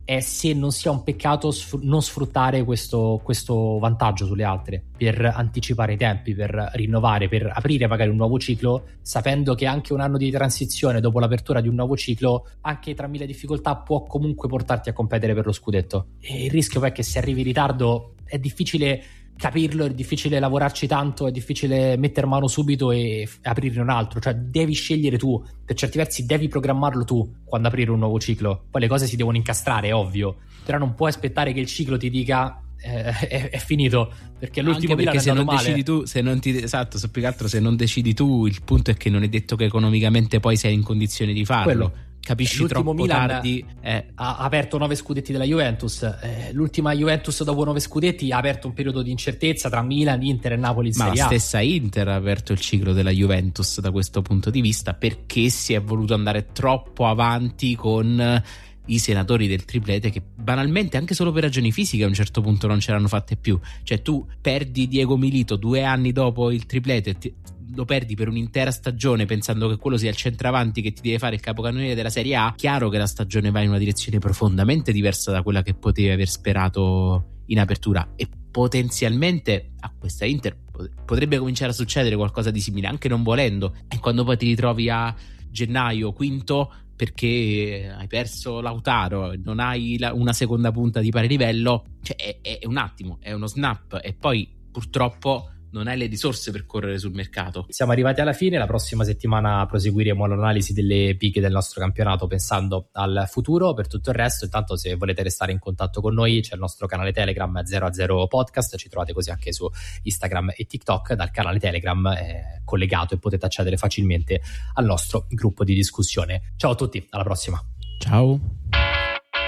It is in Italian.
è se non sia un peccato non sfruttare questo vantaggio sulle altre, per anticipare i tempi, per rinnovare, per aprire magari un nuovo ciclo, sapendo che anche un anno di transizione dopo l'apertura di un nuovo ciclo, anche tra mille difficoltà, può comunque portarti a competere per lo scudetto. E il rischio poi è che se arrivi in ritardo è difficile capirlo, è difficile lavorarci tanto, è difficile mettere mano subito e aprirne un altro. Cioè devi scegliere tu, per certi versi devi programmarlo tu quando aprire un nuovo ciclo. Poi le cose si devono incastrare, è ovvio, però non puoi aspettare che il ciclo ti dica è finito, perché l'ultimo anche perché se non male. Decidi tu, se non ti, esatto, so più che altro se non decidi tu, il punto è che non è detto che economicamente poi sei in condizioni di farlo. Quello. Capisci l'ultimo troppo Milan tardi. Ha aperto 9 scudetti della Juventus, l'ultima Juventus dopo 9 scudetti ha aperto un periodo di incertezza tra Milan, Inter e Napoli in Serie A. Ma la stessa Inter ha aperto il ciclo della Juventus da questo punto di vista, perché si è voluto andare troppo avanti con i senatori del triplete, che banalmente anche solo per ragioni fisiche a un certo punto non ce l'hanno fatte più. Cioè tu perdi Diego Milito 2 anni dopo il triplete, lo perdi per un'intera stagione pensando che quello sia il centravanti che ti deve fare il capocannoniere della Serie A. Chiaro che la stagione va in una direzione profondamente diversa da quella che potevi aver sperato in apertura, e potenzialmente a questa Inter potrebbe cominciare a succedere qualcosa di simile anche non volendo, e quando poi ti ritrovi a gennaio quinto perché hai perso Lautaro, non hai una seconda punta di pari livello, cioè è un attimo, è uno snap, e poi purtroppo non hai le risorse per correre sul mercato. Siamo arrivati alla fine, la prossima settimana proseguiremo l'analisi delle picche del nostro campionato pensando al futuro. Per tutto il resto, intanto, se volete restare in contatto con noi c'è il nostro canale Telegram 0-0 Podcast, ci trovate così anche su Instagram e TikTok. Dal canale Telegram è collegato e potete accedere facilmente al nostro gruppo di discussione. Ciao a tutti, alla prossima. Ciao.